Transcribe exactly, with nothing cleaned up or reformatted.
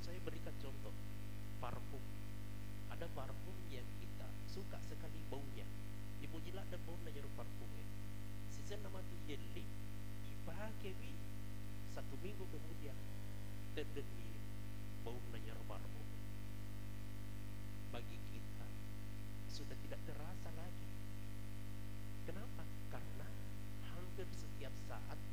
saya berikan contoh parfum. Ada parfum yang kita suka sekali baunya, ibu jilat dan bau na jero parfumnya. Sisa nama tu jelly dipakai wi satu minggu kemudian terdengi bau na jero parfum. Bagi kita sudah tidak terasa lagi. Kenapa? Karena hampir setiap saat